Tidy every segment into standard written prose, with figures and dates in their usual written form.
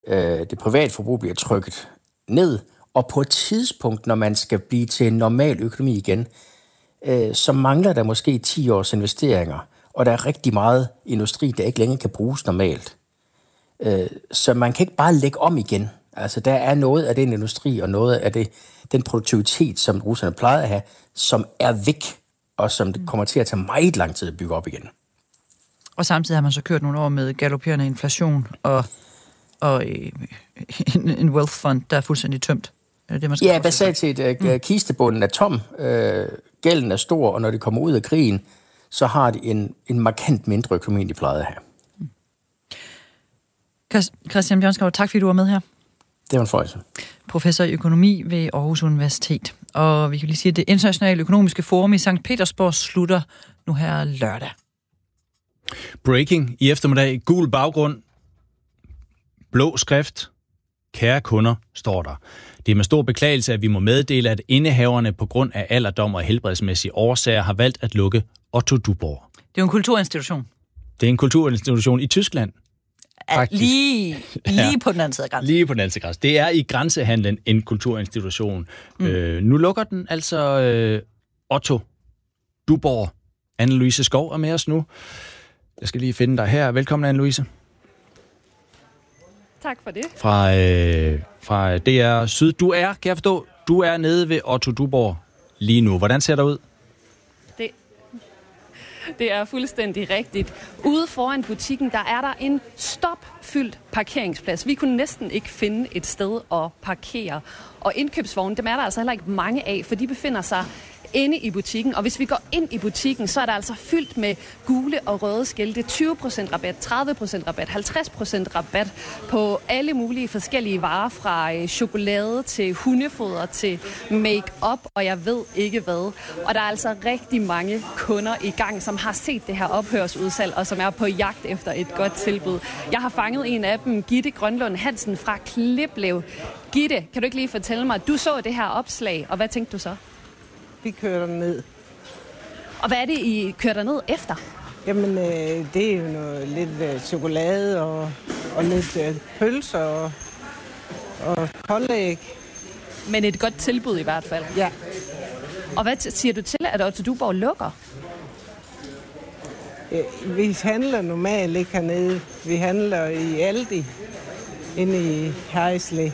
det private forbrug bliver trykket ned, og på et tidspunkt, når man skal blive til en normal økonomi igen, så mangler der måske 10 års investeringer, og der er rigtig meget industri, der ikke længere kan bruges normalt. Så man kan ikke bare lægge om igen. Altså, der er noget af den industri, og noget af den produktivitet, som russerne plejede at have, som er væk, og som det kommer til at tage meget lang tid at bygge op igen. Og samtidig har man så kørt nogle år med galopperende inflation og en wealth fund, der er fuldstændig tømt. Er det, man skal basalt set, kistebunden er tom, gælden er stor, og når det kommer ud af krigen, så har de en markant mindre økonomi, end de plejede at have. Christian Bjørnskov, tak fordi du var med her. Det var en fornøjelse. Professor i økonomi ved Aarhus Universitet. Og vi kan lige sige, at det internationale økonomiske forum i Sankt Petersborg slutter nu her lørdag. Breaking i eftermiddag. Gul baggrund. Blå skrift. Kære kunder, står der. Det er med stor beklagelse, at vi må meddele, at indehaverne på grund af alderdom og helbredsmæssige årsager har valgt at lukke Otto Duborg. Det er jo en kulturinstitution. Det er en kulturinstitution i Tyskland. Lige på den anden side af grænsen. Lige på den anden side af grænsen. Det er i grænsehandlen en kulturinstitution. Nu lukker den altså Otto Duborg. Anne-Louise Skov er med os nu. Jeg skal lige finde dig her. Velkommen, Anne-Louise. Tak for det. Fra DR Syd. Kan jeg forstå, du er nede ved Otto Duborg lige nu. Hvordan ser det ud? Det er fuldstændig rigtigt. Ude foran butikken, der er der en stopfyldt parkeringsplads. Vi kunne næsten ikke finde et sted at parkere. Og indkøbsvognen, dem er der altså heller ikke mange af, for de befinder sig inde i butikken. Og hvis vi går ind i butikken, så er der altså fyldt med gule og røde skilte. 20% rabat, 30% rabat, 50% rabat på alle mulige forskellige varer, fra chokolade til hundefoder til make-up, og jeg ved ikke hvad. Og der er altså rigtig mange kunder i gang, som har set det her ophørsudsalg, og som er på jagt efter et godt tilbud. Jeg har fanget en af dem, Gitte Grønlund Hansen fra Kliplev. Gitte, kan du ikke lige fortælle mig, du så det her opslag, og hvad tænkte du så? Vi kører ned. Og hvad er det, I kører derned efter? Jamen, det er jo noget, lidt chokolade og lidt pølser og pålæg. Men et godt tilbud i hvert fald. Ja. Og hvad siger du til, at Otto Duborg lukker? Vi handler normalt ikke hernede. Vi handler i Aldi, inde i Herresle.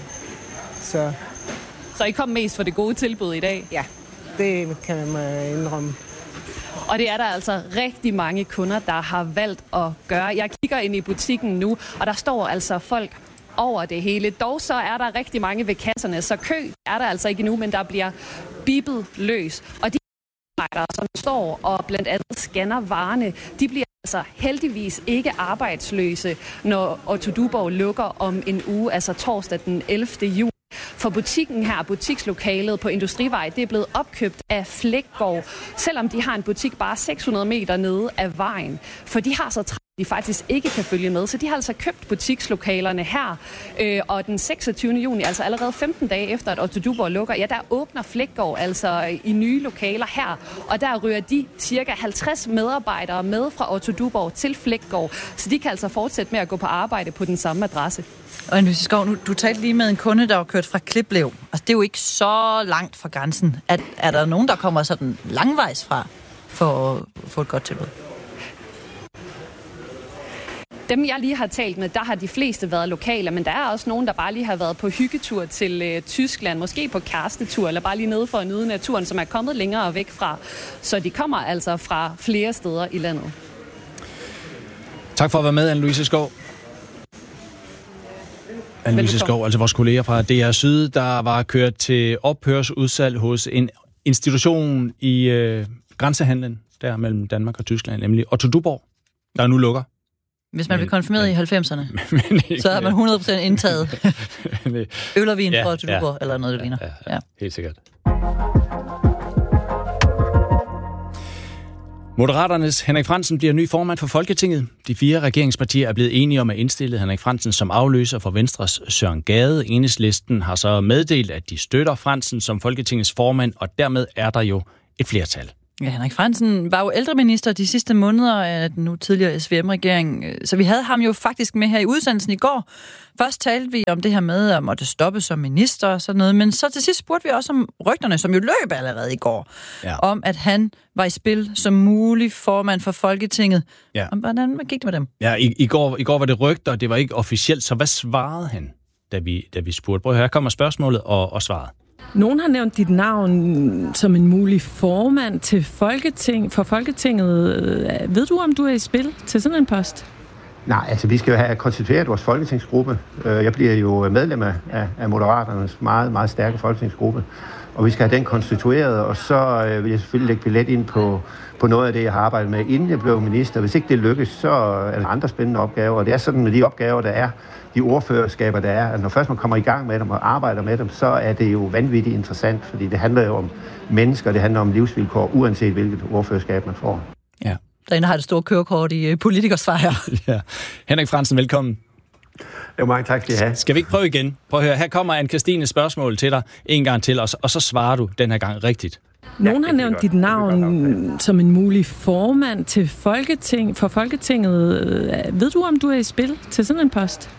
Så I kom mest for det gode tilbud i dag? Ja. Det kan man indrømme. Og det er der altså rigtig mange kunder, der har valgt at gøre. Jeg kigger ind i butikken nu, og der står altså folk over det hele. Dog så er der rigtig mange ved kasserne, så kø er der altså ikke nu, men der bliver bippet løs. Og de arbejdere, som står og blandt andet scanner varerne, de bliver altså heldigvis ikke arbejdsløse, når Otto Duborg lukker om en uge, altså torsdag den 11. juni. For butikken her, butikslokalet på Industrivej, det er blevet opkøbt af Flækgaard, selvom de har en butik bare 600 meter nede af vejen. For de har så travlt, de faktisk ikke kan følge med, så de har altså købt butikslokalerne her. Og den 26. juni, altså allerede 15 dage efter, at Otto Duborg lukker, ja, der åbner Flækgaard altså i nye lokaler her. Og der ryger de cirka 50 medarbejdere med fra Otto Duborg til Flækgaard, så de kan altså fortsætte med at gå på arbejde på den samme adresse. Og Anne-Louise Skov, du talte lige med en kunde, der var kørt fra Kliplev. Altså, det er jo ikke så langt fra grænsen. Er der nogen, der kommer sådan langvejs fra for at få et godt tilbud? Dem, jeg lige har talt med, der har de fleste været lokale, men der er også nogen, der bare lige har været på hyggetur til Tyskland, måske på kærestetur, eller bare lige nede for at nyde naturen, som er kommet længere væk fra. Så de kommer altså fra flere steder i landet. Tak for at være med, Anne-Louise Skov. Anne-Louise Skov, altså vores kolleger fra DR Syd, der var kørt til ophørsudsalg hos en institution i grænsehandlen, der mellem Danmark og Tyskland, nemlig Otto Duborg, der nu lukker. Hvis man blev konfirmeret i 90'erne, så har man 100% indtaget øl og vin fra Otto Duborg, eller noget, det ligner. Ja, helt sikkert. Moderaternes Henrik Frandsen bliver ny formand for Folketinget. De 4 regeringspartier er blevet enige om at indstille Henrik Frandsen som afløser for Venstres Søren Gade. Enhedslisten har så meddelt, at de støtter Frandsen som Folketingets formand, og dermed er der jo et flertal Ja, Henrik Frandsen var jo ældreminister de sidste måneder af den nu tidligere SVM-regering, så vi havde ham jo faktisk med her i udsendelsen i går. Først talte vi om det her med at måtte stoppe som minister og sådan noget, men så til sidst spurgte vi også om rygterne, som jo løb allerede i går, om at han var i spil som mulig formand for Folketinget. Ja. Hvordan gik det med dem? Ja, i går var det rygter, og det var ikke officielt, så hvad svarede han, da vi spurgte? Prøv at høre, her kommer spørgsmålet og svaret. Nogen har nævnt dit navn som en mulig formand til for Folketinget. Ved du, om du er i spil til sådan en post? Nej, altså vi skal jo have konstitueret vores folketingsgruppe. Jeg bliver jo medlem af Moderaternes meget, meget stærke folketingsgruppe. Og vi skal have den konstitueret, og så vil jeg selvfølgelig lægge billet ind på noget af det, jeg har arbejdet med, inden jeg blev minister. Hvis ikke det lykkes, så er der andre spændende opgaver. Og det er sådan med de opgaver, der er, de ordførerskaber, der er, at når først man kommer i gang med dem og arbejder med dem, så er det jo vanvittigt interessant, fordi det handler jo om mennesker, det handler om livsvilkår, uanset hvilket ordførerskab man får. Ja. Derinde har det store kørekort i politikersfejr. Ja. Henrik Frandsen, velkommen. Jo, mange tak skal I have. Skal vi ikke prøve igen? Prøv at høre, her kommer Anne-Kristines spørgsmål til dig en gang til, og så svarer du den her gang rigtigt. Nogen har nævnt dit navn som en mulig formand til for Folketinget. Ved du, om du er i spil til sådan en post?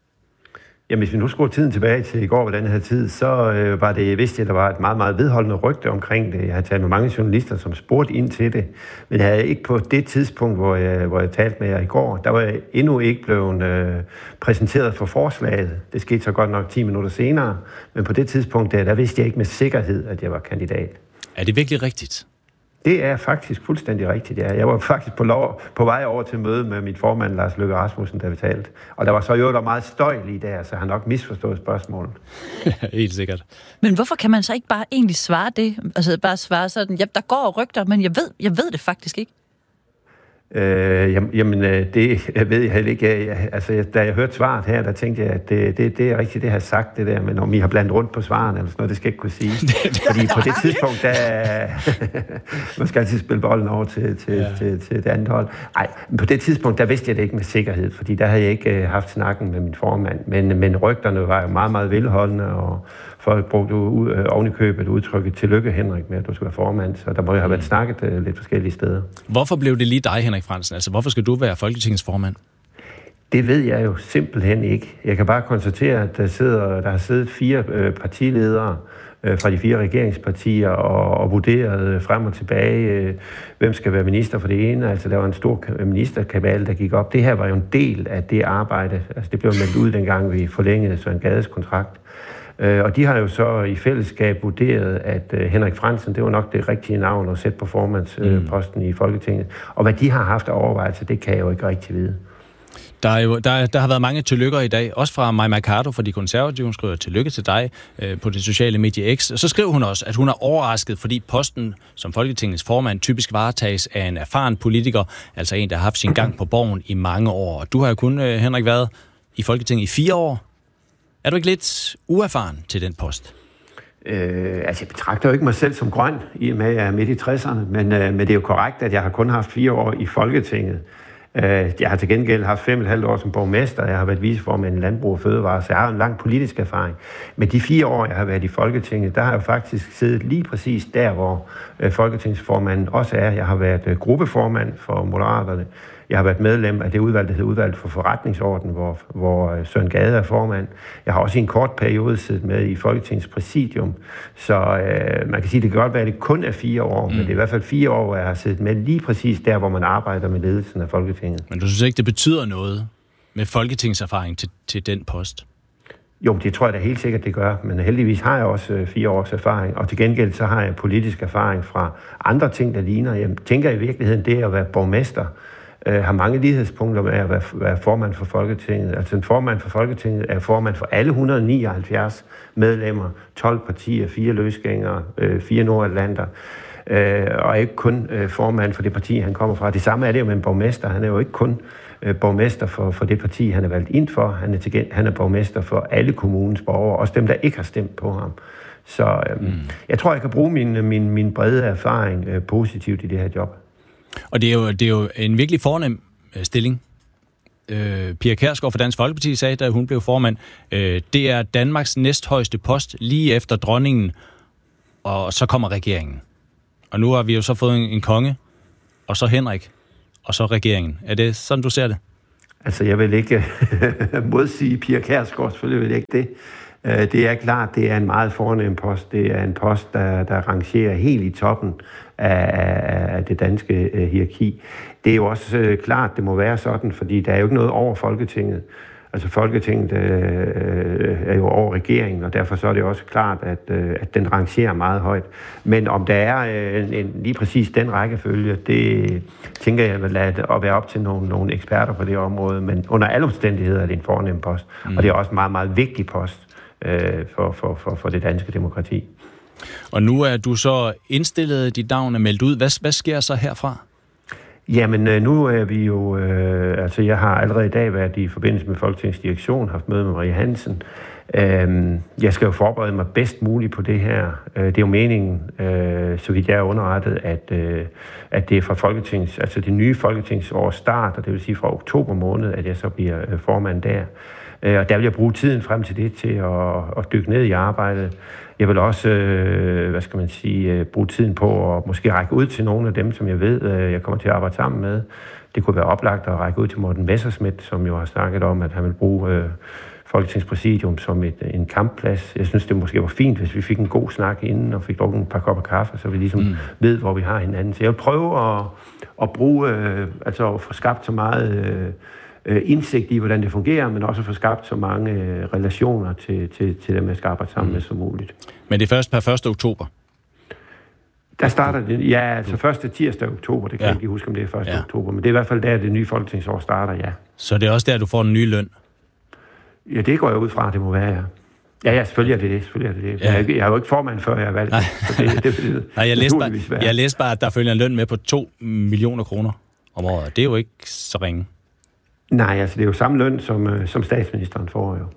Jamen, hvis vi nu skruer tiden tilbage til i går ved den her tid, så var det, vidste jeg, der var et meget, meget vedholdende rygte omkring det. Jeg har talt med mange journalister, som spurgte ind til det. Men jeg havde ikke på det tidspunkt, hvor jeg talte med jer i går, der var jeg endnu ikke blevet præsenteret for forslaget. Det skete så godt nok 10 minutter senere. Men på det tidspunkt, der vidste jeg ikke med sikkerhed, at jeg var kandidat. Er det virkelig rigtigt? Det er faktisk fuldstændig rigtigt, ja. Jeg var faktisk på vej over til møde med mit formand, Lars Løkke Rasmussen, da vi talte. Og der var så jo meget støj lige der, så han nok misforstået spørgsmålet. Helt sikkert. Men hvorfor kan man så ikke bare egentlig svare det? Altså bare svare sådan, ja, der går rygter, men jeg ved det faktisk ikke. Det ved jeg heller ikke. Altså, da jeg hørte svaret her, der tænkte jeg, at det er rigtigt, det jeg har sagt, det der, men om I har blandet rundt på svarene eller sådan noget, det skal jeg ikke kunne sige. Fordi på det tidspunkt, man skal altid spille bolden over til det andet hold. Nej, på det tidspunkt, der vidste jeg det ikke med sikkerhed, fordi der havde jeg ikke haft snakken med min formand. Men rygterne var jo meget, meget velholdende, og folk brugte oven i købet udtrykket tillykke, Henrik, med at du skal være formand, så der må jo have været snakket lidt forskellige steder. Hvorfor blev det lige dig, Henrik Frandsen? Altså, hvorfor skal du være Folketingets formand? Det ved jeg jo simpelthen ikke. Jeg kan bare konstatere, at der har siddet 4 partiledere fra de 4 regeringspartier og vurderet frem og tilbage, hvem skal være minister for det ene. Altså, der var en stor ministerkabale, der gik op. Det her var jo en del af det arbejde. Altså, det blev meldt ud, dengang vi forlængede Søren Gades kontrakt. Og de har jo så i fællesskab vurderet, at Henrik Frandsen, det var nok det rigtige navn at sætte på formandsposten i Folketinget. Og hvad de har haft af overvejelser, det kan jeg jo ikke rigtig vide. Der har været mange tillykker i dag, også fra Mai Mercado fra De Konservative. Hun skriver tillykke til dig på det sociale medie X. Så skriver hun også, at hun er overrasket, fordi posten som Folketingets formand typisk varetages af en erfaren politiker, altså en, der har haft sin gang på borgen i mange år. Du har jo kun, Henrik, været i Folketinget i 4 år. Er du ikke lidt uerfaren til den post? Jeg betragter jo ikke mig selv som grøn, i og med at jeg er midt i 60'erne, men det er jo korrekt, at jeg har kun haft 4 år i Folketinget. Jeg har til gengæld haft 5,5 år som borgmester, jeg har været viceformand i Landbrug og Fødevare, så jeg har en lang politisk erfaring. Men de 4 år, jeg har været i Folketinget, der har jeg faktisk siddet lige præcis der, hvor folketingsformanden også er. Jeg har været gruppeformand for Moderaterne. Jeg har været medlem af det udvalg, der hedder Udvalget for Forretningsorden, hvor Søren Gade er formand. Jeg har også i en kort periode siddet med i Folketingets præsidium. Så man kan sige, at det kan godt være, at det kun er 4 år, men det er i hvert fald 4 år, hvor jeg har siddet med lige præcis der, hvor man arbejder med ledelsen af Folketinget. Men du synes ikke, det betyder noget med folketingserfaring til den post? Jo, det tror jeg da helt sikkert, det gør. Men heldigvis har jeg også 4 års erfaring, og til gengæld så har jeg politisk erfaring fra andre ting, der ligner. Jeg tænker i virkeligheden, det at være borgmester har mange lighedspunkter med at være formand for Folketinget. Altså en formand for Folketinget er formand for alle 179 medlemmer, 12 partier, 4 løsgængere, 4 nordatlanter, og ikke kun formand for det parti, han kommer fra. Det samme er det jo med en borgmester. Han er jo ikke kun borgmester for det parti, han er valgt ind for. Han er borgmester for alle kommunens borgere, også dem, der ikke har stemt på ham. Så jeg tror, jeg kan bruge min brede erfaring positivt i det her job. Og det er jo en virkelig fornem stilling. Pia Kjærsgaard fra Dansk Folkeparti sagde, da hun blev formand, det er Danmarks næsthøjeste post lige efter dronningen, og så kommer regeringen. Og nu har vi jo så fået en konge, og så Henrik, og så regeringen. Er det sådan, du ser det? Altså, jeg vil ikke modsige Pia Kjærsgaard, selvfølgelig vil jeg ikke det. Det er klart, det er en meget fornem post. Det er en post, der rangerer helt i toppen af det danske hierarki. Det er jo også klart, det må være sådan, fordi der er jo ikke noget over Folketinget. Altså Folketinget er jo over regeringen, og derfor så er det også klart, at den rangerer meget højt. Men om der er lige præcis den rækkefølge, det tænker jeg vil lade at være op til nogle eksperter på det område. Men under alle omstændigheder er det en fornem post, og det er også en meget, meget vigtig post for det danske demokrati. Og nu er du så indstillet, dit navn er meldt ud. Hvad sker så herfra? Jamen, nu er vi jo... altså, jeg har allerede i dag været i forbindelse med Folketingets direktion, haft møde med Marie Hansen. Jeg skal jo forberede mig bedst muligt på det her. Det er jo meningen, så vidt jeg er underrettet, at det er fra Folketings, altså det nye folketingsårs start, og det vil sige fra oktober måned, at jeg så bliver formand der. Og der vil jeg bruge tiden frem til det til at dykke ned i arbejdet. Jeg vil også, bruge tiden på at måske række ud til nogle af dem, som jeg ved, jeg kommer til at arbejde sammen med. Det kunne være oplagt at række ud til Morten Messerschmidt, som jo har snakket om, at han vil bruge Folketingspræsidium som en kampplads. Jeg synes, det måske var fint, hvis vi fik en god snak inden og fik drukket et par kopper kaffe, så vi ligesom ved, hvor vi har hinanden. Så jeg vil prøve at bruge, at få skabt så meget indsigt i, hvordan det fungerer, men også få skabt så mange relationer til dem, jeg skal arbejde sammen med som muligt. Men det er først per 1. oktober? Der starter det, ja, altså første tirsdag oktober, det kan jeg ikke huske, om det er 1. oktober, men det er i hvert fald der, det nye folketingsår starter, ja. Så det er også der, du får en ny løn? Ja, det går jeg ud fra, det må være, ja. Ja, selvfølgelig er det det. Ja. Jeg er jo ikke formand, før jeg er valgt. Nej, jeg læste bare, at der følger en løn med på 2 millioner kroner om året. Det er jo ikke så ringe. Nej, altså det er jo samme løn, som statsministeren får jo.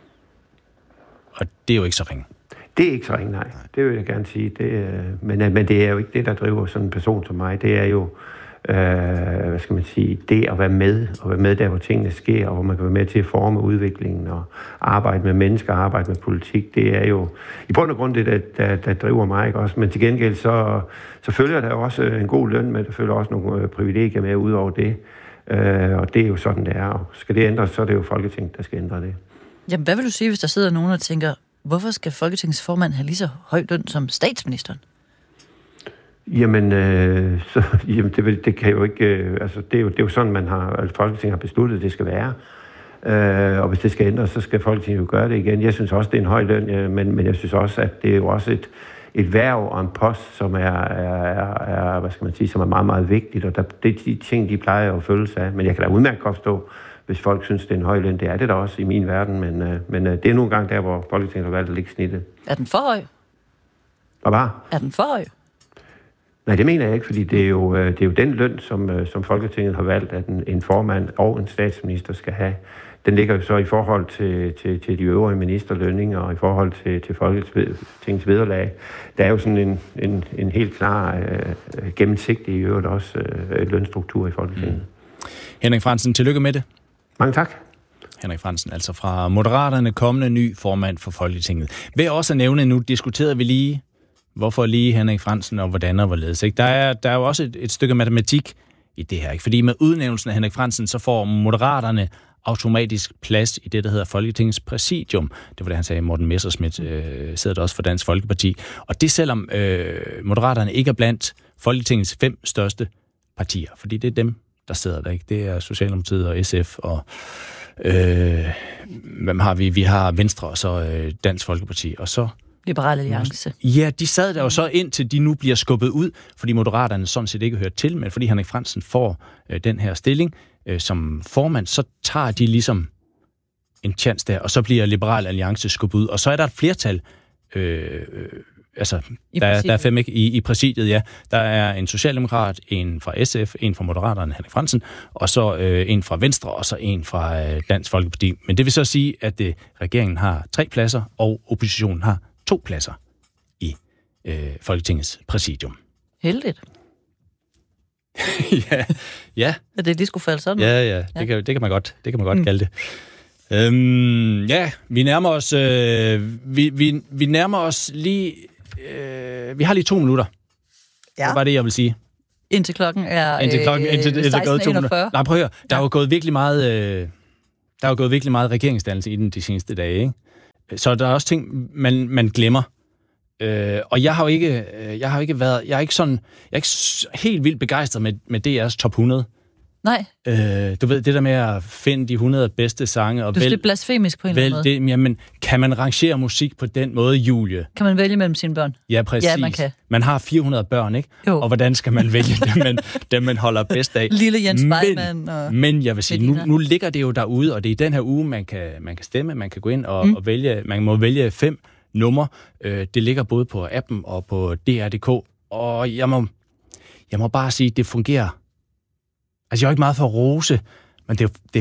Og det er jo ikke så ringe? Det er ikke så ringe, nej. Det vil jeg gerne sige. Men det er jo ikke det, der driver sådan en person som mig. Det er jo, det at være med der, hvor tingene sker, og hvor man kan være med til at forme udviklingen og arbejde med mennesker, arbejde med politik. Det er jo i bund og grund det, der driver mig, ikke også? Men til gengæld så følger der også en god løn med, der følger også nogle privilegier med ud over det. Og det er jo sådan, det er. Og skal det ændres, så er det jo Folketinget, der skal ændre det. Jamen, hvad vil du sige, hvis der sidder nogen og tænker, hvorfor skal Folketingets formand have lige så høj løn som statsministeren? Jamen, det kan jo ikke... det er jo sådan, Folketinget har besluttet, det skal være. Og hvis det skal ændres, så skal Folketinget jo gøre det igen. Jeg synes også, det er en høj løn, men jeg synes også, at det er jo også et hverv og en post, som som er meget, meget vigtigt, og det er de ting, de plejer at følge sig af. Men jeg kan da udmærket godt stå, hvis folk synes, det er en høj løn. Det er det da også i min verden, men det er nogle gange der, hvor Folketinget har valgt at lægge snittet. Er den for høj? Hvad? Er den for høj? Nej, det mener jeg ikke, fordi det er jo den løn, som Folketinget har valgt, at en formand og en statsminister skal have. Den ligger jo så i forhold til de øvrige ministerlønninger og i forhold til Folketingets vederlag. Der er jo sådan en helt klar gennemsigtig i øvrigt også lønstruktur i Folketinget. Henrik Frandsen, tillykke med det. Mange tak. Henrik Frandsen, altså fra Moderaterne, kommende ny formand for Folketinget. Ved også at nævne, nu diskuterede vi lige, hvorfor lige Henrik Frandsen og hvordan og hvorledes. Ikke? Der er jo også et stykke matematik i det her. Ikke? Fordi med udnævnelsen af Henrik Frandsen, så får Moderaterne automatisk plads i det, der hedder Folketingets præsidium. Det var det, han sagde. Morten Messerschmidt sidder der også for Dansk Folkeparti. Og det selvom Moderaterne ikke er blandt Folketingets 5 største partier. Fordi det er dem, der sidder der. Ikke? Det er Socialdemokratiet og SF og hvem har vi? Vi har Venstre og så Dansk Folkeparti. Og så Liberal Alliance. Ja, de sad der jo så indtil de nu bliver skubbet ud, fordi Moderaterne sådan set ikke hører til, men fordi Henrik Frandsen får den her stilling som formand, så tager de ligesom en chance der, og så bliver Liberal Alliance skubbet ud. Og så er der et flertal, der er 5 i præsidiet, ja. Der er en socialdemokrat, en fra SF, en fra Moderaterne, Henrik Frandsen, og så en fra Venstre, og så en fra Dansk Folkeparti. Men det vil så sige, at regeringen har 3 pladser, og oppositionen har 2 pladser i Folketingets præsidium. Heldigt. ja. At det lige skulle falde sådan? Ja. Det kan man godt kalde det. Vi nærmer os vi nærmer os lige vi har lige 2 minutter Det var det, jeg vil sige. Indtil klokken er 16:41. Nej, prøv at høre. Der er jo gået virkelig meget regeringsdannelse i den de seneste dage, ikke? Så der er også ting, man glemmer. Og jeg er ikke helt vildt begejstret med DR's top 100. Nej. Du ved, det der med at finde de 100 bedste sange. Og det er lidt blasfemisk på en eller anden måde. Jamen, kan man rangere musik på den måde, Julie? Kan man vælge mellem sine børn? Ja, præcis. Ja, man kan. Man har 400 børn, ikke? Jo. Og hvordan skal man vælge dem, man holder bedst af? Lille Jens Weimann. Men jeg vil sige, nu ligger det jo derude, og det er i den her uge, man kan stemme, man kan gå ind og vælge. Man må vælge 5 numre. Det ligger både på appen og på DR.dk. Og jeg må bare sige, det fungerer. Altså, jeg er ikke meget for at rose, men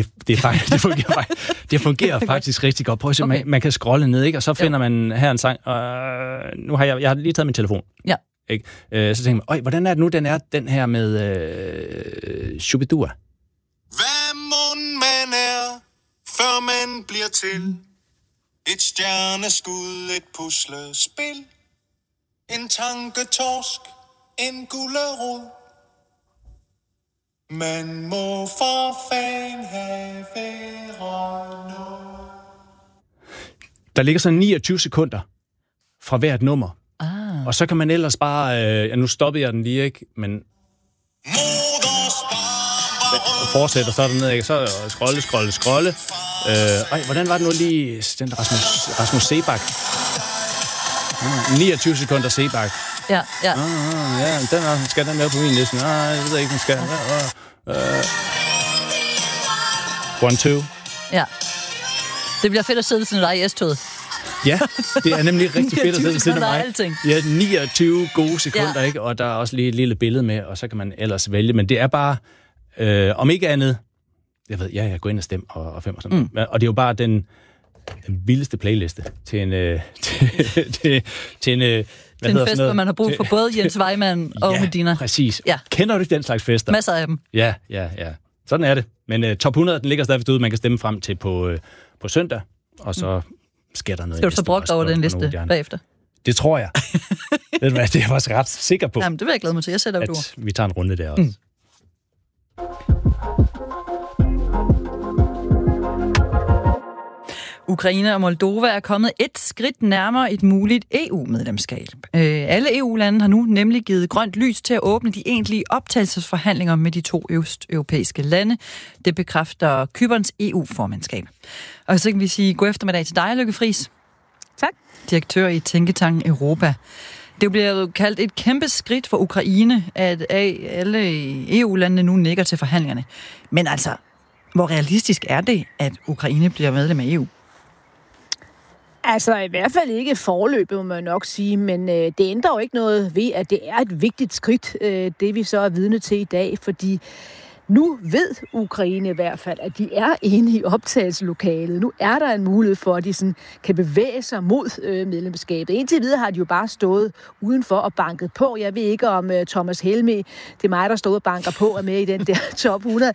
det fungerer faktisk rigtig godt. Prøv at se, man kan scrolle ned, ikke? Og så finder man her en sang. Nu har jeg har lige taget min telefon. Ja. Ikke? Så tænker man, hvordan er det nu, den her med Shubidua? Hvad mon man er, før man bliver til? Et stjerneskud, et puslespil, en tanketorsk, en gulerod. Man må for fan have noget. Der ligger så 29 sekunder fra hvert nummer. Og så kan man ellers bare... nu stoppede jeg den lige, ikke? Men... Fortsætter så dernede, ikke? Så scrolle. Hvordan var det nu lige... Den Rasmus Sebak. 29 sekunder Sebak. Ja. Ja, skal den med på min liste? Nej, jeg ved ikke, den skal. 1, 2. Ja. Det bliver fedt at sidde ved sådan et IS-toget. Ja, det er nemlig rigtig fedt at sidde ved siden af mig. Alting. Ja, 29 gode sekunder, ikke? Og der er også lige et lille billede med, og så kan man ellers vælge. Men det er bare, om ikke andet, jeg går ind og stemmer og 5 og sådan noget. Og det er jo bare den vildeste playliste til en fest, hvor man har brug for både Jens Weimann og Medina. Præcis. Ja. Kender du ikke den slags fester? Masser af dem. Ja. Sådan er det. Men top 100, den ligger stadigvæk ude, man kan stemme frem til på søndag, og så sker der noget. Skal du så brugt over den liste bagefter? Det tror jeg. Ved du hvad, det er jeg faktisk ret sikker på. Jamen, det vil jeg glæde mig til. Jeg sætter at vi tager en runde der også. Ukraine og Moldova er kommet et skridt nærmere et muligt EU-medlemskab. Alle EU-lande har nu nemlig givet grønt lys til at åbne de egentlige optagelsesforhandlinger med de 2 østeuropæiske lande. Det bekræfter Cyperns EU-formandskab. Og så kan vi sige god eftermiddag til dig, Lykke Friis. Tak. Direktør i Tænketanken Europa. Det bliver jo kaldt et kæmpe skridt for Ukraine, at alle EU-landene nu nikker til forhandlingerne. Men altså, hvor realistisk er det, at Ukraine bliver medlem af EU? Altså i hvert fald ikke forløbet, må man nok sige, men det ændrer jo ikke noget ved, at det er et vigtigt skridt, det vi så er vidne til i dag, fordi nu ved Ukraine i hvert fald, at de er inde i optagelseslokalet. Nu er der en mulighed for, at de sådan kan bevæge sig mod medlemskabet. Indtil videre har de jo bare stået udenfor og banket på. Jeg ved ikke, om Thomas Helme, det er mig, der står og banker på, er med i den der top 100.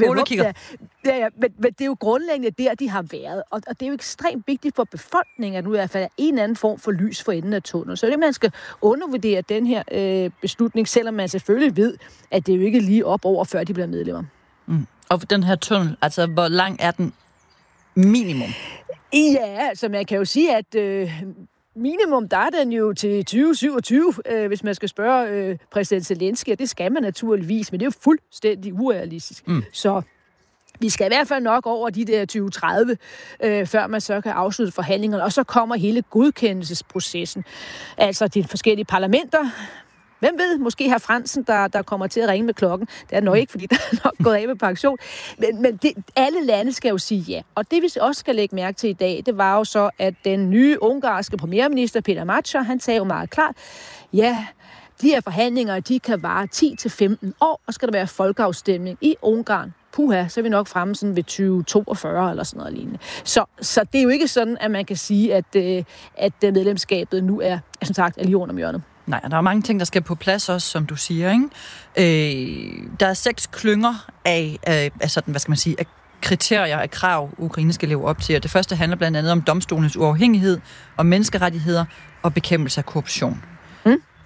Men det er jo grundlæggende der, de har været. Og det er jo ekstremt vigtigt for befolkningen, at nu i hvert fald er en anden form for lys for enden af tunnelen. Så det man skal undervurdere den her beslutning, selvom man selvfølgelig ved, at det jo ikke er lige op over, før de bliver medlemmer. Og den her tunnel, altså hvor lang er den minimum? Ja, altså man kan jo sige, at minimum, der er den jo til 2027, hvis man skal spørge præsident Zelensky, og det skal man naturligvis, men det er jo fuldstændig urealistisk. Så vi skal i hvert fald nok over de der 2030, før man så kan afslutte forhandlingerne, og så kommer hele godkendelsesprocessen. Altså de forskellige parlamenter. Hvem ved, måske har Fransen, der kommer til at ringe med klokken. Det er nok ikke, fordi der er nok gået af med pension. Men alle lande skal jo sige ja. Og det vi også skal lægge mærke til i dag, det var jo så, at den nye ungarske premierminister, Peter Magyar, han sagde jo meget klart, ja, de her forhandlinger, de kan vare 10-15 år, og skal der være folkeafstemning i Ungarn. Puha, så er vi nok fremme sådan ved 2042 eller sådan noget lignende. Så det er jo ikke sådan, at man kan sige, at medlemskabet nu er, som sagt, lige under hjørnet. Nej, der er mange ting, der skal på plads også, som du siger, ikke? Der er 6 klynger af sådan, hvad skal man sige, af kriterier, af krav, Ukraine skal leve op til. Og det første handler blandt andet om domstolens uafhængighed, om menneskerettigheder og bekæmpelse af korruption.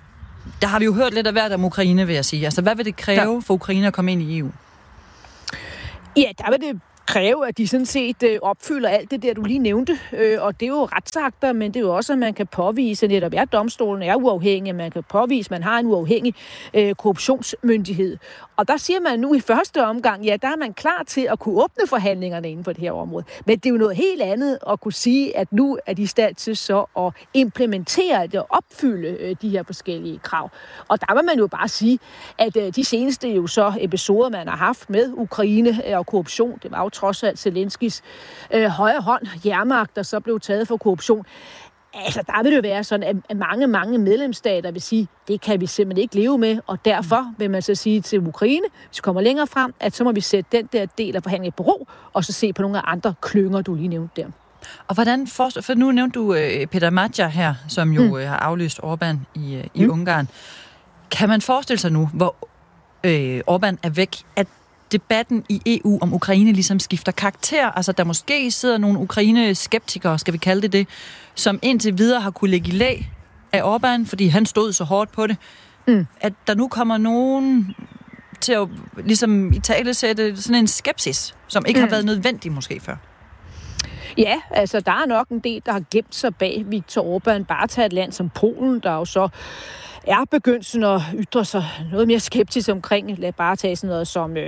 der har vi jo hørt lidt af hvert om Ukraine, vil jeg sige. Altså, hvad vil det kræve for Ukraine at komme ind i EU? Ja, der vil det kræve, at de sådan set opfylder alt det der, du lige nævnte. Og det er jo retsakter, men det er jo også, at man kan påvise, netop at domstolen er uafhængig, man kan påvise, at man har en uafhængig korruptionsmyndighed. Og der siger man nu i første omgang, ja, der er man klar til at kunne åbne forhandlingerne inden for det her område. Men det er jo noget helt andet at kunne sige, at nu er de i stand til så at implementere det og opfylde de her forskellige krav. Og der vil man jo bare sige, at de seneste jo så episoder, man har haft med Ukraine og korruption, det var jo trods alt Zelenskis højre hånd, jernmagt, der så blev taget for korruption. Altså, der vil det jo være sådan, at mange medlemsstater vil sige, det kan vi simpelthen ikke leve med, og derfor vil man så sige til Ukraine, hvis vi kommer længere frem, at så må vi sætte den der del af forhandlingen på ro, og så se på nogle af andre klynger, du lige nævnte der. Og hvordan for nu nævnte du Peter Magyar her, som jo har afløst Orbán i Ungarn. Kan man forestille sig nu, hvor Orbán er væk, at debatten i EU om Ukraine ligesom skifter karakter? Altså, der måske sidder nogle Ukraine-skeptikere, skal vi kalde det, som indtil videre har kunne lægge i læ af Orbán, fordi han stod så hårdt på det. At der nu kommer nogen til at ligesom italesætte sådan en skepsis, som ikke har været nødvendig måske før. Ja, altså der er nok en del, der har gemt sig bag Viktor Orbán. Bare tage et land som Polen, der jo så er begyndt at ytre sig noget mere skeptisk omkring. Lad bare tage sådan noget som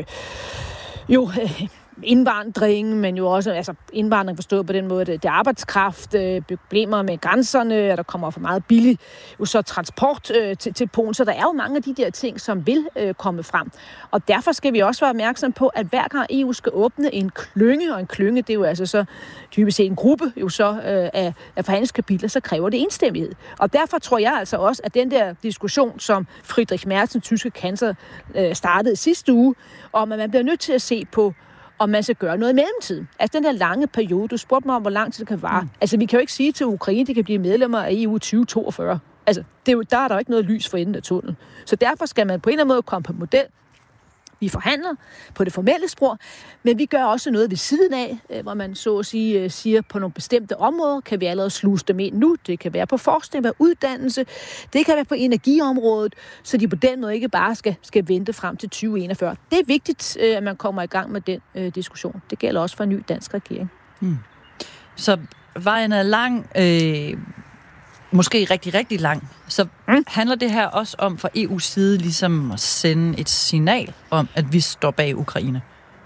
indvandring, men jo også indvandring forstået på den måde, at det er arbejdskraft, problemer med grænserne, at der kommer for meget billig så transport til Polen. Så der er jo mange af de der ting, som vil komme frem. Og derfor skal vi også være opmærksom på, at hver gang EU skal åbne en klynge, og en klynge, det er jo altså så typisk set en gruppe jo så af forhandlingskapitler, så kræver det enstemmighed. Og derfor tror jeg altså også, at den der diskussion, som Friedrich Merz, den tyske kansler, startede sidste uge, om at man bliver nødt til at se på, om man skal gøre noget i mellemtiden. Altså den der lange periode, du spurgte mig om, hvor lang tid det kan vare. Altså vi kan jo ikke sige til Ukraine, de kan blive medlemmer af EU 2042. Altså der er der jo ikke noget lys for enden af tunnelen. Så derfor skal man på en eller anden måde komme på model. Vi forhandler på det formelle spor, men vi gør også noget ved siden af, hvor man så at sige siger, på nogle bestemte områder, kan vi allerede sluse dem ind nu. Det kan være på forskning, være uddannelse, det kan være på energiområdet, så de på den måde ikke bare skal vente frem til 2041. Det er vigtigt, at man kommer i gang med den diskussion. Det gælder også for en ny dansk regering. Så vejen er lang, måske rigtig, rigtig lang. Så handler det her også om fra EU's side ligesom at sende et signal om, at vi står bag Ukraine?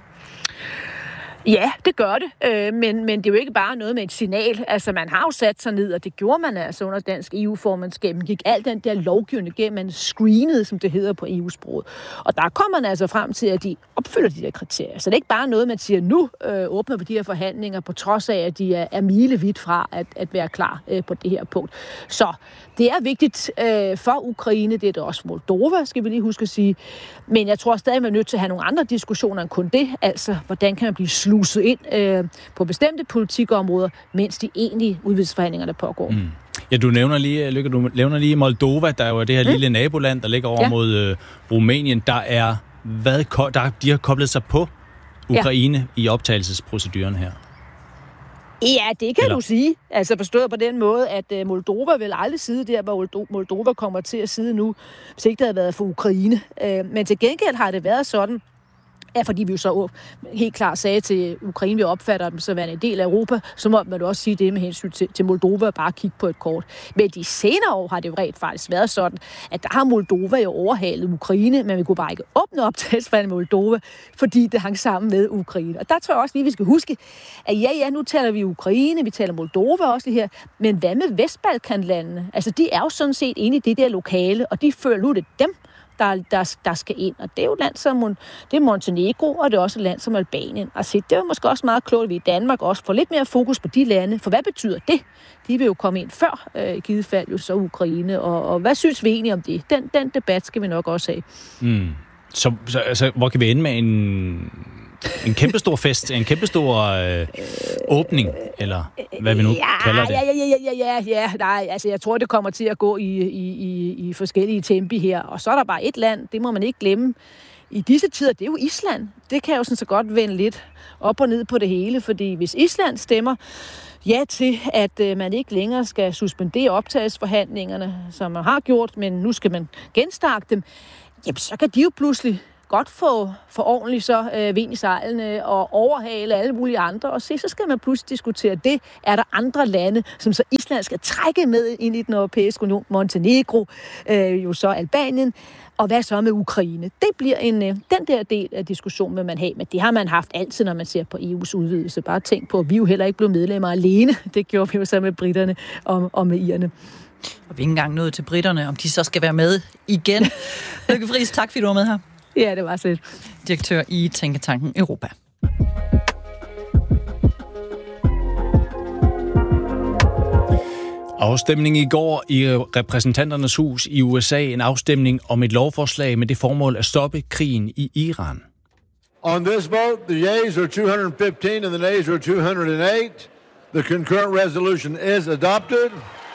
Ja, det gør det, men det er jo ikke bare noget med et signal. Altså, man har jo sat sig ned, og det gjorde man altså under dansk EU-formandskab. Man gik al den der lovgivning igennem, man screenede, som det hedder på EU-sproget. Og der kommer man altså frem til, at de opfylder de der kriterier. Så det er ikke bare noget, man siger, nu åbner vi de her forhandlinger, på trods af, at de er milevidt fra at være klar på det her punkt. Så det er vigtigt for Ukraine, det er det også for Moldova, skal vi lige huske at sige. Men jeg tror stadig, man er nødt til at have nogle andre diskussioner end kun det. Altså, hvordan kan man blive sluset ind på bestemte politikområder, mens de egentlige udvidelsesforhandlinger, der pågår. Ja, du nævner lige Moldova, der er jo det her lille naboland, der ligger over mod Rumænien. Der er, de har koblet sig på Ukraine i optagelsesproceduren her. Ja, det kan du sige. Altså forstået på den måde, at Moldova vil aldrig sidde der, hvor Moldova kommer til at sidde nu, hvis ikke det havde været for Ukraine. Men til gengæld har det været sådan, fordi vi jo så helt klart sagde til Ukraine, vi opfatter dem som en del af Europa, så må man også sige det med hensyn til Moldova, bare kigge på et kort. Men de senere år har det jo rent faktisk været sådan, at der har Moldova jo overhalet Ukraine, men vi kunne bare ikke åbne optagelsesforhandlinger med Moldova, fordi det hang sammen med Ukraine. Og der tror jeg også lige, vi skal huske, at nu taler vi Ukraine, vi taler Moldova også det her, men hvad med Vestbalkanlandene? Altså de er jo sådan set inde i det der lokale, og de føler nu det dem, der skal ind. Og det er jo et land som det er Montenegro, og det er også et land som Albanien. Altså, det er jo måske også meget klogt, at vi i Danmark også får lidt mere fokus på de lande. For hvad betyder det? De vil jo komme ind før, i givet fald jo så Ukraine. Og hvad synes vi egentlig om det? Den debat skal vi nok også have. Så altså, hvor kan vi ende med en kæmpestor fest, en kæmpestor åbning, eller hvad vi nu kalder det? Ja. Nej, altså jeg tror, det kommer til at gå i forskellige tempi her. Og så er der bare et land, det må man ikke glemme. I disse tider, det er jo Island. Det kan jo sådan så godt vende lidt op og ned på det hele, fordi hvis Island stemmer, ja til, at man ikke længere skal suspendere optagelsesforhandlingerne, som man har gjort, men nu skal man genstarte dem, jamen så kan de jo pludselig godt få ordentligt så vind i sejlene og overhale alle mulige andre. Og så skal man pludselig diskutere det. Er der andre lande, som så Island skal trække med ind i den europæiske union? Montenegro, jo så Albanien. Og hvad så med Ukraine? Det bliver den der del af diskussionen, vil man have. Men det har man haft altid, når man ser på EU's udvidelse. Bare tænk på, at vi jo heller ikke blev medlemmer alene. Det gjorde vi jo så med britterne og med irerne. Og vi er ikke engang nået til britterne, om de så skal være med igen. Lykke Friis, tak fordi du var med her. Ja, det var så lidt. Direktør i Tænketanken Europa. Afstemning i går i repræsentanternes hus i USA. En afstemning om et lovforslag med det formål at stoppe krigen i Iran. On this vote, the yeas are 215 and the nays are 208. The concurrent resolution is adopted.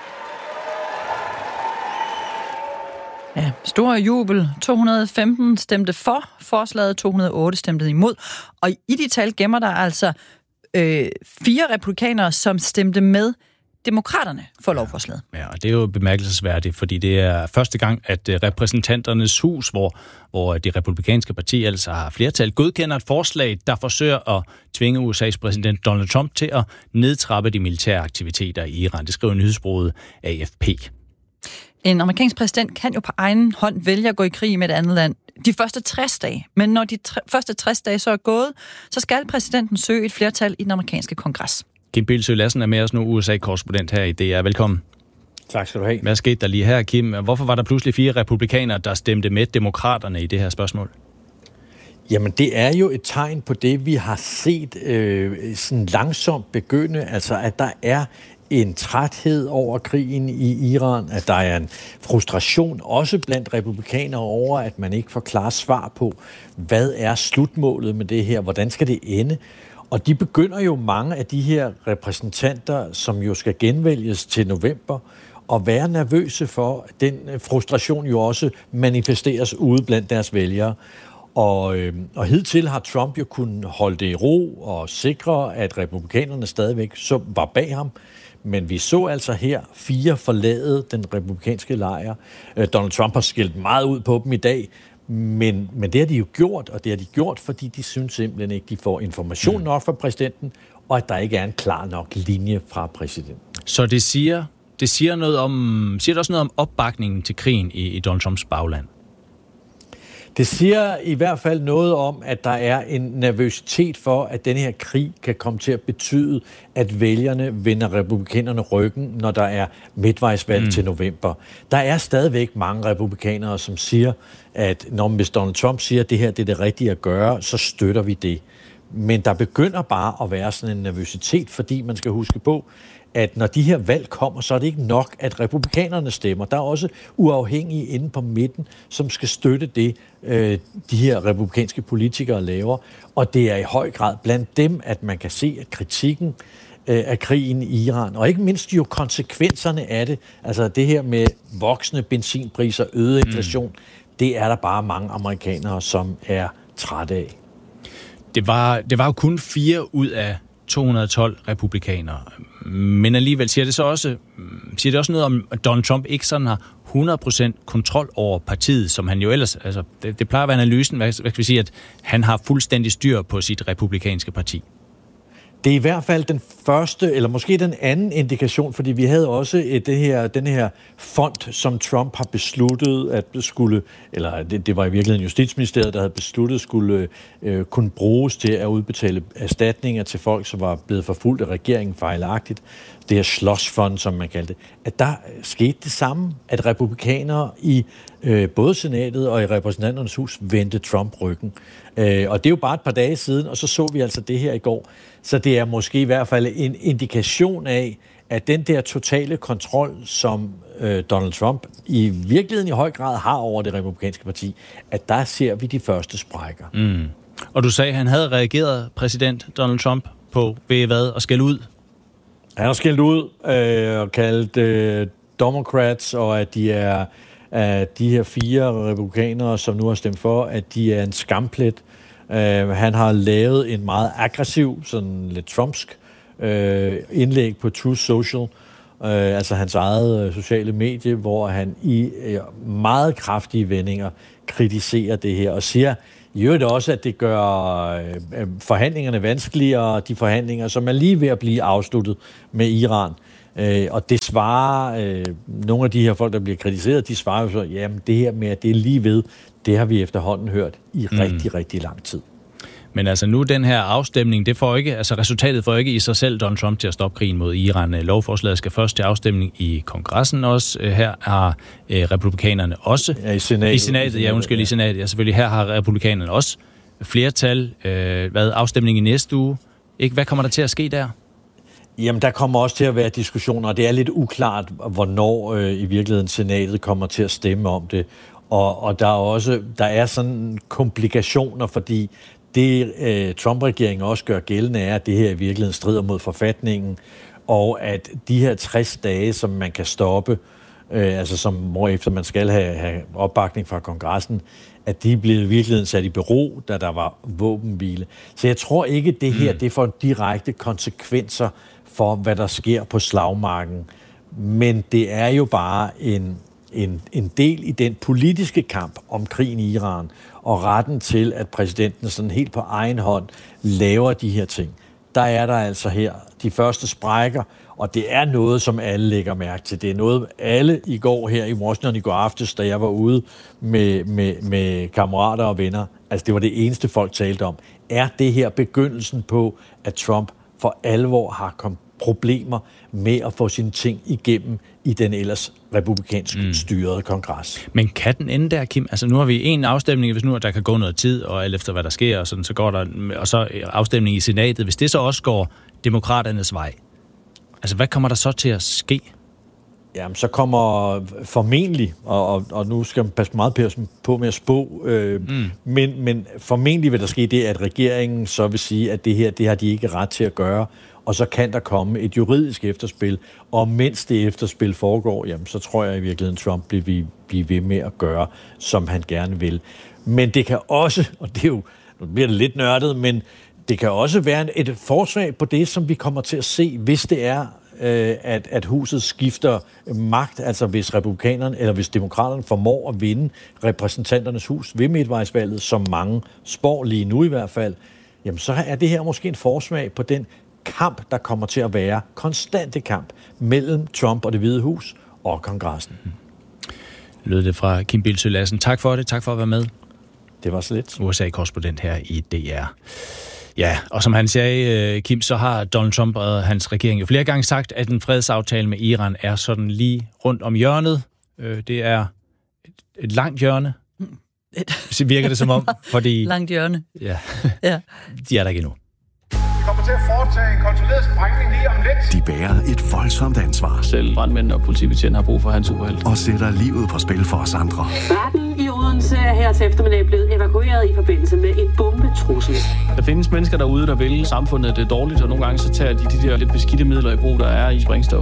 Ja, stor jubel. 215 stemte for forslaget, 208 stemte imod. Og i de tal gemmer der altså 4 republikanere, som stemte med demokraterne for lovforslaget. Ja, og det er jo bemærkelsesværdigt, fordi det er første gang, at repræsentanternes hus, hvor det republikanske parti altså har flertal, godkender et forslag, der forsøger at tvinge USA's præsident Donald Trump til at nedtrappe de militære aktiviteter i Iran. Det skriver nyhedsbureauet AFP. En amerikansk præsident kan jo på egen hånd vælge at gå i krig med et andet land de første 60 dage. Men når de første 60 dage så er gået, så skal præsidenten søge et flertal i den amerikanske kongres. Kim Bildsøe Lassen er med os nu, USA-korrespondent her i DR. Velkommen. Tak skal du have. Hvad skete der lige her, Kim? Hvorfor var der pludselig 4 republikanere, der stemte med demokraterne i det her spørgsmål? Jamen, det er jo et tegn på det, vi har set sådan langsomt begynde. Altså, at der er en træthed over krigen i Iran, at der er en frustration også blandt republikanere over, at man ikke får klare svar på, hvad er slutmålet med det her, hvordan skal det ende? Og de begynder jo mange af de her repræsentanter, som jo skal genvælges til november, at være nervøse for, at den frustration jo også manifesteres ude blandt deres vælgere. Og hidtil har Trump jo kunnet holde det i ro og sikre, at republikanerne stadigvæk så var bag ham. Men vi så altså her 4 forlade den republikanske lejr. Donald Trump har skilt meget ud på dem i dag, men det har de jo gjort, og det har de gjort, fordi de synes simpelthen ikke, de får information nok fra præsidenten, og at der ikke er en klar nok linje fra præsidenten. Så det siger det også noget om opbakningen til krigen i Donald Trumps bagland? Det siger i hvert fald noget om, at der er en nervøsitet for, at denne her krig kan komme til at betyde, at vælgerne vender republikanerne ryggen, når der er midtvejsvalg til november. Der er stadigvæk mange republikanere, som siger, at hvis Donald Trump siger, at det her det er det rigtige at gøre, så støtter vi det. Men der begynder bare at være sådan en nervøsitet, fordi man skal huske på, at når de her valg kommer, så er det ikke nok, at republikanerne stemmer. Der er også uafhængige inde på midten, som skal støtte det, de her republikanske politikere laver. Og det er i høj grad blandt dem, at man kan se, at kritikken af krigen i Iran, og ikke mindst jo konsekvenserne af det, altså det her med voksende benzinpriser, øget inflation, det er der bare mange amerikanere, som er trætte af. Det var jo kun 4 ud af 212 republikanere. Men alligevel siger det også noget om, at Donald Trump ikke sådan har 100% kontrol over partiet, som han jo ellers, altså det plejer at være analysen, hvad skal vi sige, at han har fuldstændig styr på sit republikanske parti. Det er i hvert fald den første, eller måske den anden indikation, fordi vi havde også den her fond, som Trump har besluttet, at skulle, eller det var i virkeligheden Justitsministeriet, der havde besluttet, skulle kunne bruges til at udbetale erstatninger til folk, som var blevet forfulgt af regeringen fejlagtigt. Det her Schloss-fond, som man kaldte det. At der skete det samme, at republikanere i både senatet og i repræsentanternes hus vendte Trump ryggen. Og det er jo bare et par dage siden, og så vi altså det her i går. Så det er måske i hvert fald en indikation af, at den der totale kontrol, som Donald Trump i virkeligheden i høj grad har over det republikanske parti, at der ser vi de første sprækker. Og du sagde, at han havde reageret, præsident Donald Trump, på at skælde ud? Han har skældt ud og kaldt Democrats, og at de er de her 4 republikanere, som nu har stemt for, at de er en skamplet. Han har lavet en meget aggressiv, sådan lidt trumpsk indlæg på Truth Social, altså hans eget sociale medie, hvor han i meget kraftige vendinger kritiserer det her og siger i øvrigt også, at det gør forhandlingerne vanskeligere, de forhandlinger, som er lige ved at blive afsluttet med Iran. Og det svarer, nogle af de her folk, der bliver kritiseret, de svarer jo så, jamen det her med, at det er lige ved, det har vi efterhånden hørt i rigtig, rigtig lang tid. Men altså nu den her afstemning, det får ikke, altså resultatet får ikke i sig selv Donald Trump til at stoppe krigen mod Iran. Lovforslaget skal først til afstemning i kongressen også. Her har republikanerne også. Ja, i senatet. I senatet, ja, undskyld, i senatet. Ja, selvfølgelig. Her har republikanerne også flertal. Afstemning i næste uge. Ikke? Hvad kommer der til at ske der? Jamen, der kommer også til at være diskussioner, og det er lidt uklart, hvornår i virkeligheden senatet kommer til at stemme om det. Og der er sådan komplikationer, fordi det Trump-regeringen også gør gældende er, at det her i virkeligheden strider mod forfatningen, og at de her 60 dage, som man kan stoppe, altså som hvorefter man skal have opbakning fra kongressen, at de blev i virkeligheden sat i bero, da der var våbenhvile. Så jeg tror ikke, det her det får direkte konsekvenser for, hvad der sker på slagmarken. Men det er jo bare en del i den politiske kamp om krigen i Iran, og retten til, at præsidenten sådan helt på egen hånd laver de her ting. Der er der altså her de første sprækker, og det er noget, som alle lægger mærke til. Det er noget, alle i går her i Washington i går aftes, da jeg var ude med kammerater og venner, altså det var det eneste folk talte om. Er det her begyndelsen på, at Trump for alvor har problemer med at få sine ting igennem i den ellers republikansk styrede kongres? Men kan den ende der, Kim? Altså nu har vi en afstemning, hvis nu der kan gå noget tid, og alt efter hvad der sker, og sådan, så går der, og så afstemning i senatet. Hvis det så også går demokraternes vej, altså hvad kommer der så til at ske? Jamen, så kommer formentlig, og nu skal man passe meget på med at spå, men formentlig vil der ske det, at regeringen så vil sige, at det her, det har de ikke ret til at gøre, og så kan der komme et juridisk efterspil, og mens det efterspil foregår, jamen, så tror jeg i virkeligheden, Trump bliver ved med at gøre, som han gerne vil. Men det kan også, og det er jo, nu bliver det lidt nørdet, men det kan også være et forsvar på det, som vi kommer til at se, hvis det er, at huset skifter magt, altså hvis republikanerne eller hvis demokraterne formår at vinde repræsentanternes hus ved midtvejsvalget, som mange spår lige nu i hvert fald, jamen så er det her måske en forsmag på den kamp, der kommer til at være, konstante kamp mellem Trump og Det Hvide Hus og kongressen. Lød det fra Kim Bildsøe Lassen. Tak for det. Tak for at være med. Det var så lidt. USA-korrespondent her i DR. Ja, og som han sagde, Kim, så har Donald Trump og hans regering jo flere gange sagt, at en fredsaftale med Iran er sådan lige rundt om hjørnet. Det er et langt hjørne. Så virker det som om, fordi... Langt hjørne. Ja, de er der ikke endnu. Kommer til at foretage en kontrolleret sprængning lige om lidt. De bærer et voldsomt ansvar. Selv brandmænd og politibetjent har brug for hans superhelt. Og sætter livet på spil for os andre. Retten i Odense er her til eftermiddag blevet evakueret i forbindelse med en bombetrussel. Der findes mennesker derude, der vil samfundet det dårligt, og nogle gange så tager de der lidt beskidte midler i brug, der er i sprængstof.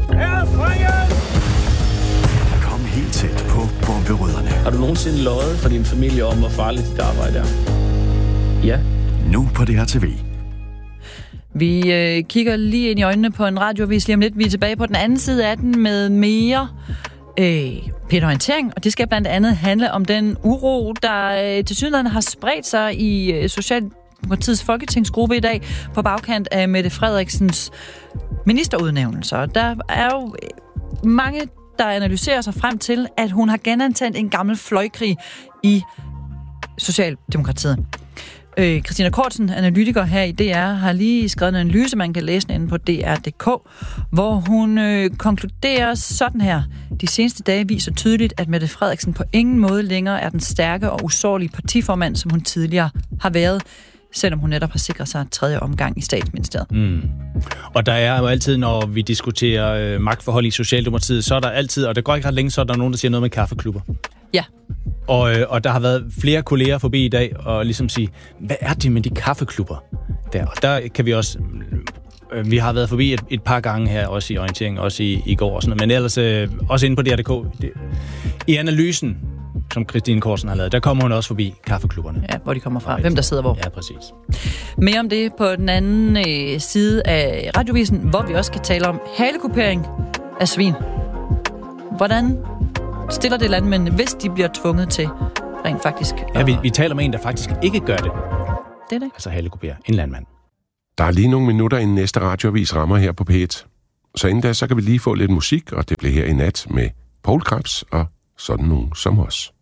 Kom helt tæt på bomberødderne. Har du nogensinde løjet for din familie om, hvor farligt dit arbejde er? Ja. Nu på DRTV. Vi kigger lige ind i øjnene på en radioavis lige om lidt. Vi er tilbage på den anden side af den med mere pænt-orientering, og det skal blandt andet handle om den uro, der tilsyneladende har spredt sig i Socialdemokratiets folketingsgruppe i dag på bagkant af Mette Frederiksens ministerudnævnelser. Der er jo mange, der analyserer sig frem til, at hun har genantændt en gammel fløjkrig i Socialdemokratiet. Christina Kortsen, analytiker her i DR, har lige skrevet en analyse, man kan læse inde på dr.dk, hvor hun konkluderer sådan her. De seneste dage viser tydeligt, at Mette Frederiksen på ingen måde længere er den stærke og usårlige partiformand, som hun tidligere har været, selvom hun netop har sikret sig 3. omgang i Statsministeriet. Og der er jo altid, når vi diskuterer magtforhold i Socialdemokratiet, så er der altid, og det går ikke ret længe, så er der nogen, der siger noget med kaffeklubber. Ja. Og der har været flere kolleger forbi i dag, og ligesom sige, hvad er det med de kaffeklubber der? Og der kan vi også... Vi har været forbi et par gange her, også i orienteringen, også i går og sådan noget, men ellers også inde på DRDK. I analysen som Christine Korsen har lavet, der kommer hun også forbi kaffeklubberne. Ja, hvor de kommer fra. Hvem der sidder hvor. Ja, præcis. Mere om det på den anden side af Radiovisen, hvor vi også kan tale om halekupering af svin. Hvordan stiller det landmændene, hvis de bliver tvunget til rent faktisk? Ja, vi taler med en, der faktisk ikke gør det. Det er det. Altså halekupere. En landmand. Der er lige nogle minutter, inden næste radioavis rammer her på P1. Så inden da, så kan vi lige få lidt musik, og det bliver her i nat med Poul Krebs og sådan nogen som os.